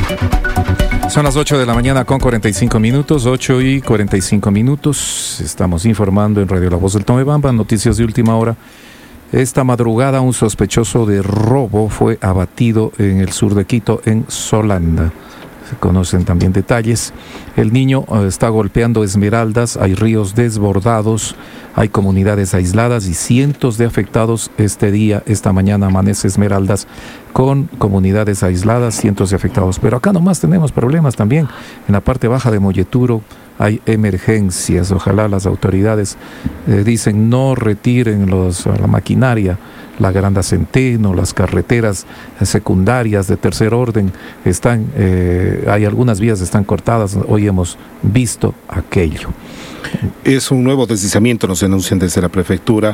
Son las 8 de la mañana con 45 minutos, 8 y 45 minutos. Estamos informando en Radio La Voz del Tomebamba, noticias de última hora. Esta madrugada un sospechoso de robo fue abatido en el sur de Quito, en Solanda. Se conocen también detalles. El niño está golpeando esmeraldas, hay ríos desbordados, hay comunidades aisladas y cientos de afectados esta mañana amanece Esmeraldas con comunidades aisladas, cientos de afectados. Pero acá nomás tenemos problemas también. En la parte baja de Molleturo hay emergencias. Ojalá las autoridades dicen no retiren la maquinaria. La Granda Centeno, las carreteras secundarias de tercer orden hay algunas vías están cortadas. Hoy hemos visto aquello. Es un nuevo deslizamiento, nos anuncian desde la prefectura.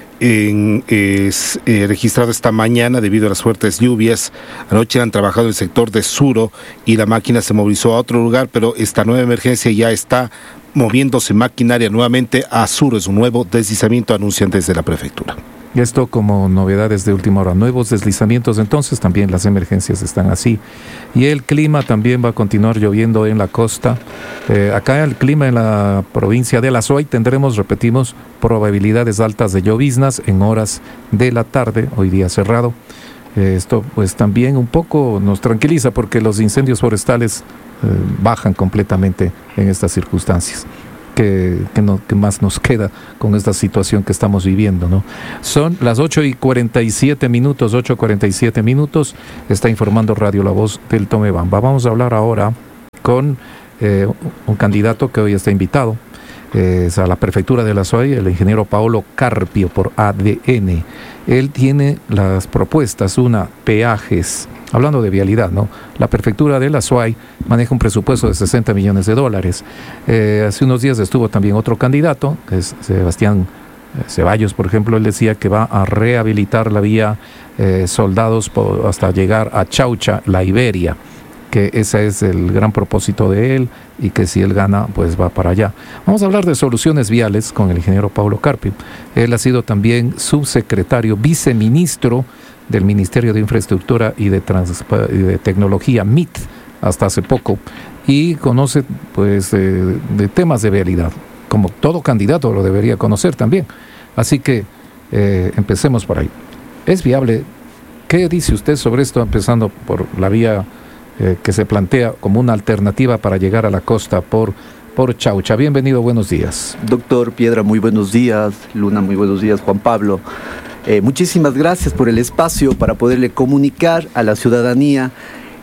Es registrado esta mañana debido a las fuertes lluvias. Anoche han trabajado el sector de Suro y la máquina se movilizó a otro lugar, pero esta nueva emergencia ya está moviéndose maquinaria nuevamente a Suro. Es un nuevo deslizamiento, anuncian desde la prefectura. Esto como novedades de última hora, nuevos deslizamientos, entonces también las emergencias están así. Y el clima también va a continuar lloviendo en la costa. Acá el clima en la provincia de La Suay repetimos, probabilidades altas de lloviznas en horas de la tarde, hoy día cerrado. Esto pues también un poco nos tranquiliza porque los incendios forestales bajan completamente en estas circunstancias. Que más nos queda con esta situación que estamos viviendo, ¿no? Son las 8:47 minutos, 8:47 minutos, está informando Radio La Voz del Tomebamba. Vamos a hablar ahora con un candidato que hoy está invitado, es a la prefectura de La Suay, el ingeniero Paolo Carpio por ADN. Él tiene las propuestas, peajes. Hablando de vialidad, ¿no? La prefectura de La Suay maneja un presupuesto de $60 millones. Hace unos días estuvo también otro candidato, que es Sebastián Ceballos, por ejemplo. Él decía que va a rehabilitar la vía Soldados hasta llegar a Chaucha, la Iberia, que ese es el gran propósito de él y que si él gana, pues va para allá. Vamos a hablar de soluciones viales con el ingeniero Paolo Carpio. Él ha sido también subsecretario, viceministro del Ministerio de Infraestructura y de Tecnología, MIT, hasta hace poco, y conoce pues de temas de vialidad, como todo candidato lo debería conocer también. Así que empecemos por ahí. ¿Es viable? ¿Qué dice usted sobre esto, empezando por la vía que se plantea como una alternativa para llegar a la costa por Chaucha? Bienvenido, buenos días. Doctor Piedra, muy buenos días. Luna, muy buenos días. Juan Pablo. Muchísimas gracias por el espacio para poderle comunicar a la ciudadanía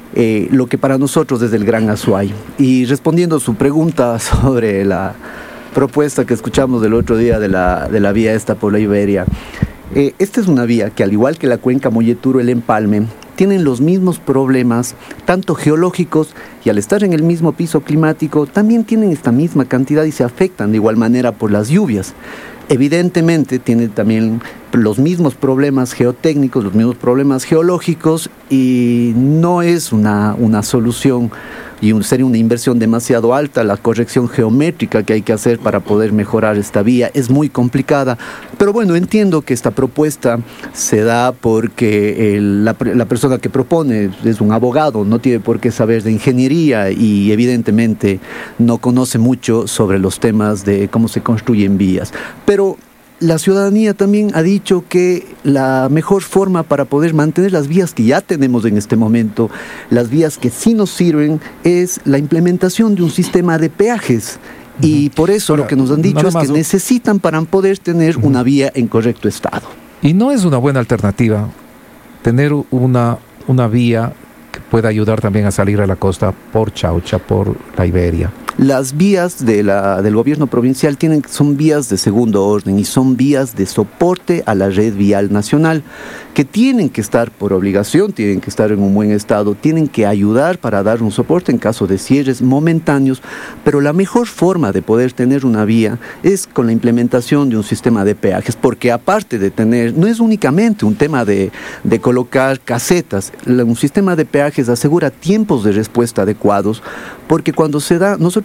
lo que para nosotros es el Gran Azuay. Y respondiendo a su pregunta sobre la propuesta que escuchamos del otro día de la vía esta por la Iberia, esta es una vía que, al igual que la cuenca Molleturo, el Empalme, tienen los mismos problemas, tanto geológicos, y al estar en el mismo piso climático, también tienen esta misma cantidad y se afectan de igual manera por las lluvias. Evidentemente tiene también los mismos problemas geotécnicos, los mismos problemas geológicos, y no es una solución y sería una inversión demasiado alta. La corrección geométrica que hay que hacer para poder mejorar esta vía es muy complicada, pero bueno, entiendo que esta propuesta se da porque la persona que propone es un abogado, no tiene por qué saber de ingeniería y evidentemente no conoce mucho sobre los temas de cómo se construyen vías. Pero la ciudadanía también ha dicho que la mejor forma para poder mantener las vías que ya tenemos en este momento, las vías que sí nos sirven, es la implementación de un sistema de peajes. Y por eso lo que nos han dicho es que necesitan para poder tener una vía en correcto estado. Y no es una buena alternativa tener una vía que pueda ayudar también a salir a la costa por Chaucha, por la Iberia. Las vías del gobierno provincial son vías de segundo orden y son vías de soporte a la red vial nacional, que tienen que estar por obligación, tienen que estar en un buen estado, tienen que ayudar para dar un soporte en caso de cierres momentáneos, pero la mejor forma de poder tener una vía es con la implementación de un sistema de peajes, porque aparte de tener, no es únicamente un tema de colocar casetas, un sistema de peajes asegura tiempos de respuesta adecuados, porque cuando se da, nosotros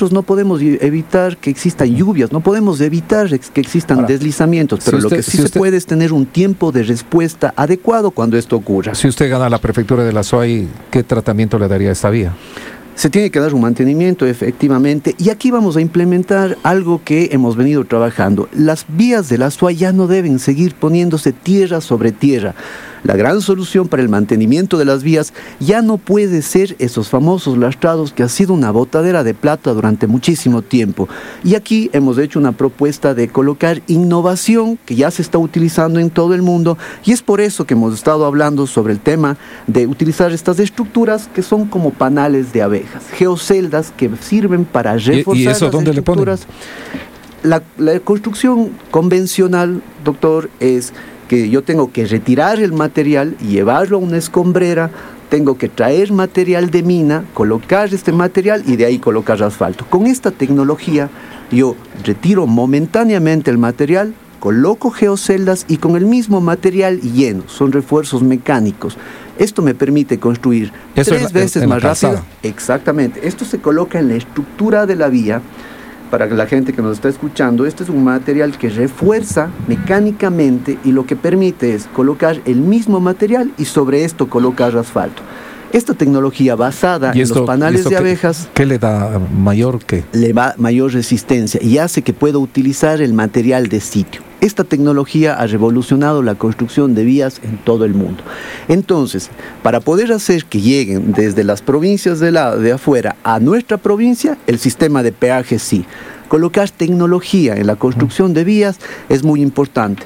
nosotros no podemos evitar que existan lluvias, no podemos evitar que existan deslizamientos, pero lo que sí se puede es tener un tiempo de respuesta adecuado cuando esto ocurra. Si usted gana la prefectura de la SUAY, ¿qué tratamiento le daría a esta vía? Se tiene que dar un mantenimiento, efectivamente, y aquí vamos a implementar algo que hemos venido trabajando. Las vías de la SUAY ya no deben seguir poniéndose tierra sobre tierra. La gran solución para el mantenimiento de las vías ya no puede ser esos famosos lastrados que ha sido una botadera de plata durante muchísimo tiempo. Y aquí hemos hecho una propuesta de colocar innovación que ya se está utilizando en todo el mundo, y es por eso que hemos estado hablando sobre el tema de utilizar estas estructuras que son como panales de abejas, geoceldas que sirven para reforzar ¿Y eso las dónde estructuras. La construcción convencional, doctor, es que yo tengo que retirar el material y llevarlo a una escombrera, tengo que traer material de mina, colocar este material y de ahí colocar asfalto. Con esta tecnología yo retiro momentáneamente el material, coloco geoceldas y con el mismo material lleno, son refuerzos mecánicos. Esto me permite construir 3 veces más rápido. Exactamente, esto se coloca en la estructura de la vía. Para la gente que nos está escuchando, este es un material que refuerza mecánicamente y lo que permite es colocar el mismo material y sobre esto colocar asfalto. Esta tecnología basada en los panales de abejas... ¿Qué le da mayor qué? Le da mayor resistencia y hace que pueda utilizar el material de sitio. Esta tecnología ha revolucionado la construcción de vías en todo el mundo. Entonces, para poder hacer que lleguen desde las provincias de afuera a nuestra provincia, el sistema de peaje sí. Colocar tecnología en la construcción de vías es muy importante.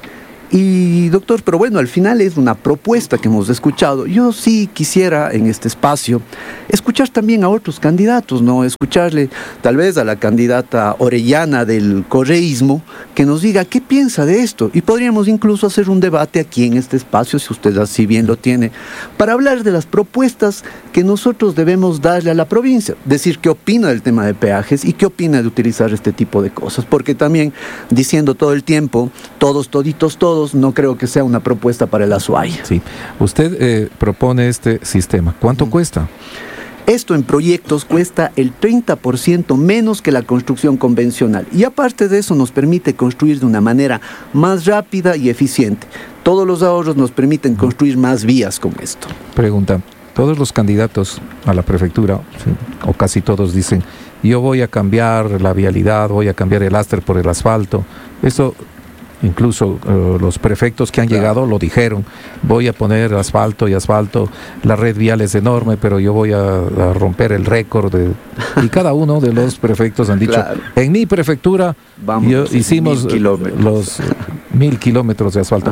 Y doctor, pero bueno, al final es una propuesta que hemos escuchado. Yo sí quisiera en este espacio escuchar también a otros candidatos, ¿no? Escucharle tal vez a la candidata Orellana del correísmo que nos diga qué piensa de esto. Y podríamos incluso hacer un debate aquí en este espacio, si usted así bien lo tiene, para hablar de las propuestas que nosotros debemos darle a la provincia. Decir qué opina del tema de peajes y qué opina de utilizar este tipo de cosas. Porque también diciendo todo el tiempo, todos, toditos, todos, no creo que sea una propuesta para la SUAY. Sí. Usted propone este sistema. ¿Cuánto cuesta? Esto en proyectos cuesta el 30% menos que la construcción convencional. Y aparte de eso nos permite construir de una manera más rápida y eficiente. Todos los ahorros nos permiten construir más vías con esto. Pregunta, todos los candidatos a la prefectura, sí, o casi todos dicen, yo voy a cambiar la vialidad, voy a cambiar el lastre por el asfalto. Eso... Incluso los prefectos que han llegado lo dijeron, voy a poner asfalto, la red vial es enorme, pero yo voy a romper el récord. Y cada uno de los prefectos han dicho, claro, en mi prefectura hicimos los 1000 kilómetros de asfalto.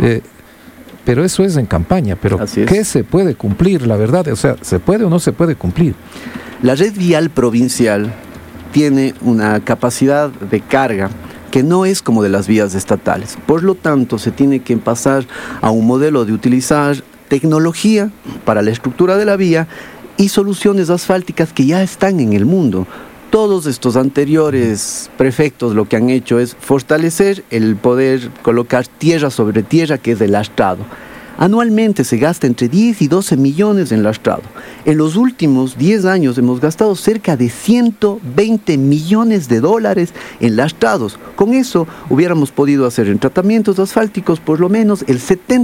Pero eso es en campaña, pero ¿qué se puede cumplir, la verdad? O sea, ¿se puede o no se puede cumplir? La red vial provincial tiene una capacidad de carga que no es como de las vías estatales. Por lo tanto, se tiene que pasar a un modelo de utilizar tecnología para la estructura de la vía y soluciones asfálticas que ya están en el mundo. Todos estos anteriores prefectos lo que han hecho es fortalecer el poder colocar tierra sobre tierra, que es el lastrado. Anualmente se gasta entre 10 y 12 millones en lastrado. En los últimos 10 años hemos gastado cerca de 120 millones de dólares en lastrados. Con eso hubiéramos podido hacer en tratamientos asfálticos por lo menos el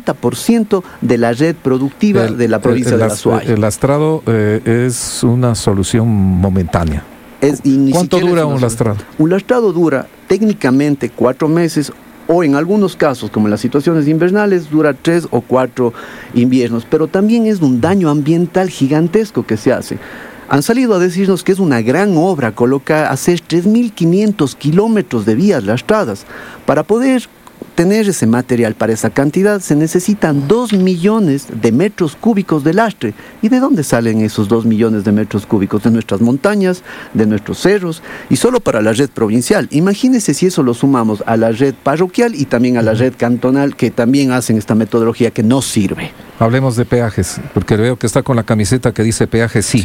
70% de la red productiva de la provincia de la SUAY. El lastrado es una solución momentánea. ¿Cuánto dura un lastrado? Un lastrado dura técnicamente 4 meses o en algunos casos, como en las situaciones invernales, dura 3 o 4 inviernos, pero también es un daño ambiental gigantesco que se hace. Han salido a decirnos que es una gran obra hacer 3.500 kilómetros de vías lastradas. Para poder tener ese material para esa cantidad se necesitan 2 millones de metros cúbicos de lastre. ¿Y de dónde salen esos 2 millones de metros cúbicos? De nuestras montañas, de nuestros cerros, y solo para la red provincial. Imagínense si eso lo sumamos a la red parroquial y también a la red cantonal, que también hacen esta metodología que no sirve. Hablemos de peajes, porque veo que está con la camiseta que dice peaje sí.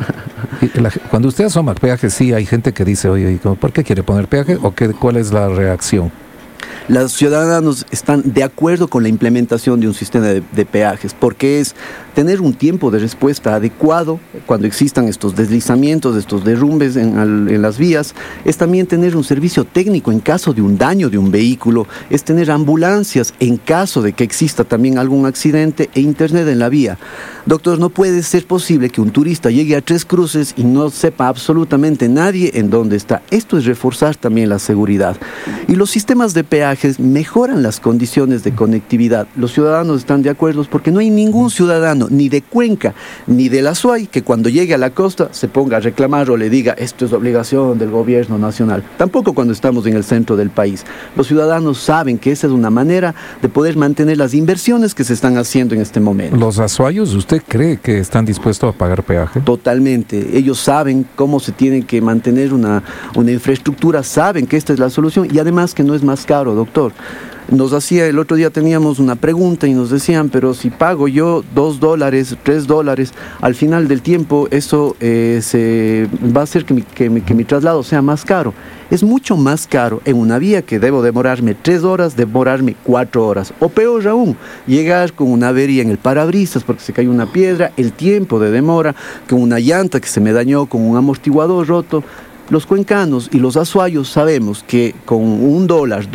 Cuando usted asoma peaje sí, hay gente que dice, oye, ¿por qué quiere poner peaje? ¿O cuál es la reacción? Los ciudadanos están de acuerdo con la implementación de un sistema de peajes, porque es tener un tiempo de respuesta adecuado cuando existan estos deslizamientos, estos derrumbes en las vías, es también tener un servicio técnico en caso de un daño de un vehículo, es tener ambulancias en caso de que exista también algún accidente e internet en la vía. Doctor, no puede ser posible que un turista llegue a Tres Cruces y no sepa absolutamente nadie en dónde está. Esto es reforzar también la seguridad. Y los sistemas de peajes mejoran las condiciones de conectividad. Los ciudadanos están de acuerdo porque no hay ningún ciudadano, ni de Cuenca, ni de la Azuay, que cuando llegue a la costa se ponga a reclamar o le diga esto es obligación del gobierno nacional. Tampoco cuando estamos en el centro del país. Los ciudadanos saben que esa es una manera de poder mantener las inversiones que se están haciendo en este momento. ¿Los azuayos usted cree que están dispuestos a pagar peaje? Totalmente. Ellos saben cómo se tiene que mantener una infraestructura, saben que esta es la solución y además que no es más caro, doctor. El otro día teníamos una pregunta y nos decían, pero si pago yo $2, $3, al final del tiempo eso se va a hacer que mi traslado sea más caro. Es mucho más caro en una vía que debo demorarme 3 horas, demorarme 4 horas. O peor aún, llegar con una avería en el parabrisas porque se cayó una piedra, el tiempo de demora, con una llanta que se me dañó, con un amortiguador roto. Los cuencanos y los azuayos sabemos que con $1,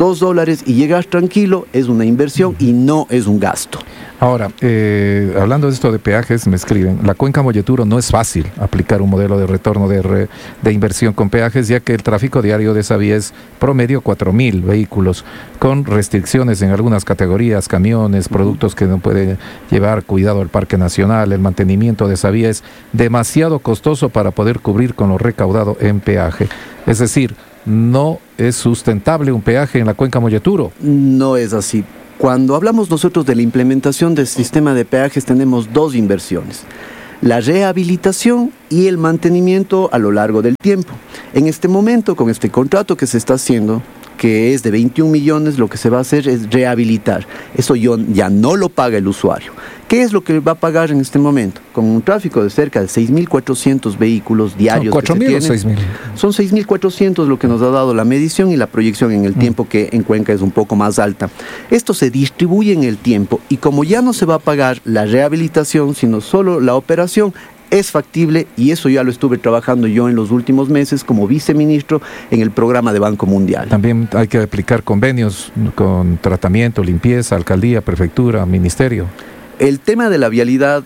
$2 y llegar tranquilo es una inversión y no es un gasto. Ahora, hablando de esto de peajes, me escriben, la Cuenca Molleturo no es fácil aplicar un modelo de retorno de inversión con peajes, ya que el tráfico diario de esa vía es promedio 4.000 vehículos, con restricciones en algunas categorías, camiones, productos que no puede llevar, cuidado al Parque Nacional, el mantenimiento de esa vía es demasiado costoso para poder cubrir con lo recaudado en peaje. Es decir, no es sustentable un peaje en la Cuenca Molleturo. No es así. Cuando hablamos nosotros de la implementación del sistema de peajes tenemos 2 inversiones, la rehabilitación y el mantenimiento a lo largo del tiempo. En este momento, con este contrato que se está haciendo, que es de 21 millones, lo que se va a hacer es rehabilitar. Eso ya no lo paga el usuario. ¿Qué es lo que va a pagar en este momento? Con un tráfico de cerca de 6.400 vehículos diarios. ¿Son 4.000 o 6.000? Son 6.400 lo que nos ha dado la medición y la proyección en el tiempo, que en Cuenca es un poco más alta. Esto se distribuye en el tiempo y como ya no se va a pagar la rehabilitación, sino solo la operación, es factible y eso ya lo estuve trabajando yo en los últimos meses como viceministro en el programa de Banco Mundial. También hay que aplicar convenios con tratamiento, limpieza, alcaldía, prefectura, ministerio. El tema de la vialidad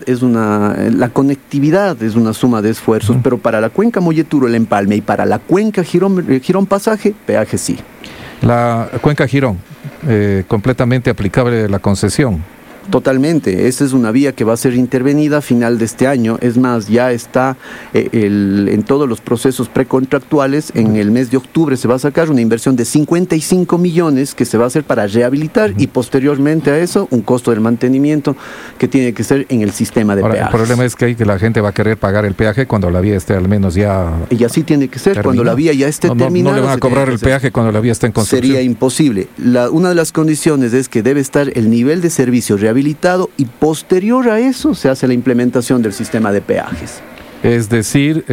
la conectividad es una suma de esfuerzos, pero para la Cuenca Molleturo, el empalme, y para la Cuenca Girón Pasaje, peaje sí. La Cuenca Girón, completamente aplicable la concesión. Totalmente, esta es una vía que va a ser intervenida a final de este año, es más, ya está en todos los procesos precontractuales, en el mes de octubre se va a sacar una inversión de 55 millones que se va a hacer para rehabilitar y posteriormente a eso un costo del mantenimiento que tiene que ser en el sistema de peajes. El problema es que la gente va a querer pagar el peaje cuando la vía esté al menos ya... Y así tiene que ser, cuando la vía ya esté terminada. No le van a cobrar el peaje cuando la vía esté en construcción. Sería imposible. Una de las condiciones es que debe estar el nivel de servicio rehabilitado y posterior a eso se hace la implementación del sistema de peajes. Es decir,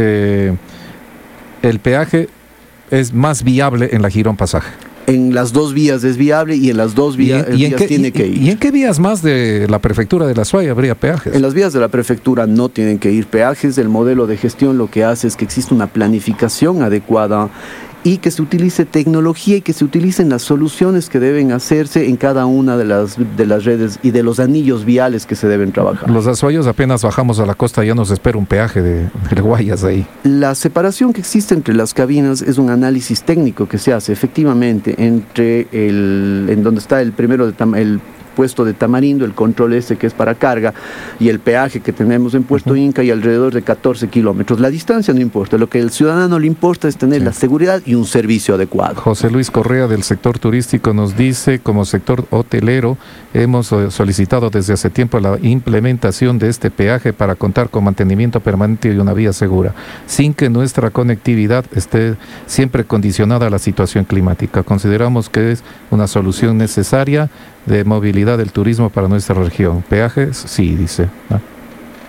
el peaje es más viable en la Girón Pasaje. En las 2 vías es viable y en las 2 vías tiene que ir. ¿Y en qué vías más de la prefectura de la Azuay habría peajes? En las vías de la prefectura no tienen que ir peajes. El modelo de gestión lo que hace es que existe una planificación adecuada y que se utilice tecnología y que se utilicen las soluciones que deben hacerse en cada una de las redes y de los anillos viales que se deben trabajar. Los azuayos apenas bajamos a la costa ya nos espera un peaje de Guayas ahí. La separación que existe entre las cabinas es un análisis técnico que se hace efectivamente entre en donde está el puesto de Tamarindo, el control que es para carga, y el peaje que tenemos en Puerto Inca y alrededor de 14 kilómetros. La distancia no importa, lo que al ciudadano le importa es tener la seguridad y un servicio adecuado. José Luis Correa del sector turístico nos dice, como sector hotelero, hemos solicitado desde hace tiempo la implementación de este peaje para contar con mantenimiento permanente y una vía segura, sin que nuestra conectividad esté siempre condicionada a la situación climática. Consideramos que es una solución necesaria de movilidad del turismo para nuestra región. Peajes, sí, dice, ¿no?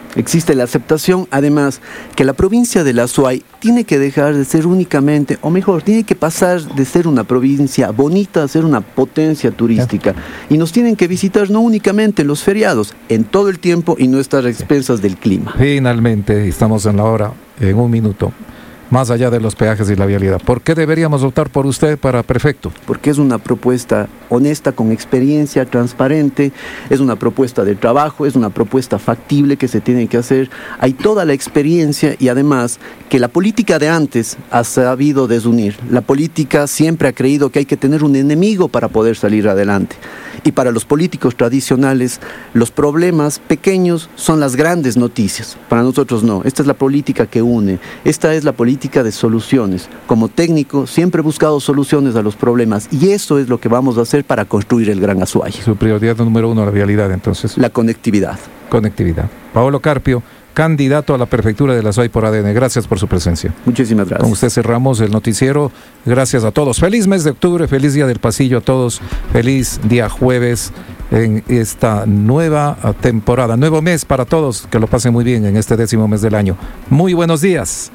Existe la aceptación, además, que la provincia del Azuay tiene que dejar de ser únicamente, o mejor, tiene que pasar de ser una provincia bonita a ser una potencia turística. Y nos tienen que visitar no únicamente en los feriados, en todo el tiempo y no estar a expensas del clima. Finalmente, estamos en la hora, en un minuto. Más allá de los peajes y la vialidad, ¿por qué deberíamos optar por usted para prefecto? Porque es una propuesta honesta, con experiencia, transparente, es una propuesta de trabajo, es una propuesta factible que se tiene que hacer. Hay toda la experiencia y además que la política de antes ha sabido desunir. La política siempre ha creído que hay que tener un enemigo para poder salir adelante. Y para los políticos tradicionales, los problemas pequeños son las grandes noticias. Para nosotros no. Esta es la política que une. Esta es la política de soluciones. Como técnico, siempre he buscado soluciones a los problemas. Y eso es lo que vamos a hacer para construir el Gran Azuay. Su prioridad número 1, la vialidad, entonces. La conectividad. Conectividad. Paolo Carpio, candidato a la prefectura de la Azuay por ADN. Gracias por su presencia. Muchísimas gracias. Con usted cerramos el noticiero. Gracias a todos. Feliz mes de octubre, feliz Día del Pasillo a todos. Feliz día jueves en esta nueva temporada. Nuevo mes para todos. Que lo pasen muy bien en este 10º mes del año. Muy buenos días.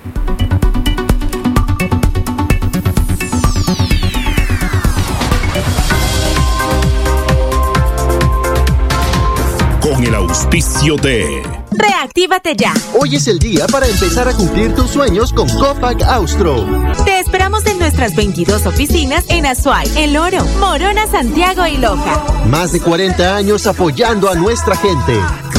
Con el auspicio de Reactívate ya. Hoy es el día para empezar a cumplir tus sueños con Copac Austro. Te esperamos en nuestras 22 oficinas en Azuay, El Oro, Morona, Santiago y Loja. Más de 40 años apoyando a nuestra gente.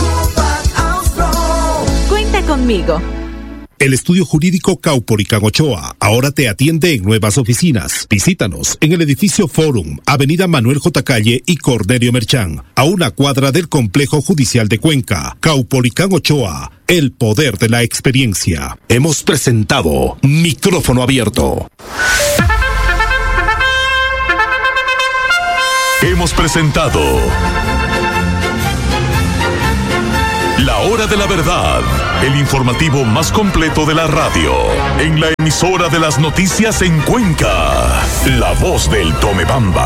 Cuenta conmigo. el estudio jurídico Caupolicán Ochoa ahora te atiende en nuevas oficinas. Visítanos en el edificio Forum, Avenida Manuel J. Calle y Cornelio Merchán, a una cuadra del Complejo Judicial de Cuenca. Caupolicán Ochoa, el poder de la experiencia. Hemos presentado Micrófono Abierto. Hemos presentado La Hora de la Verdad, el informativo más completo de la radio, en la emisora de las noticias en Cuenca, La Voz del Tomebamba.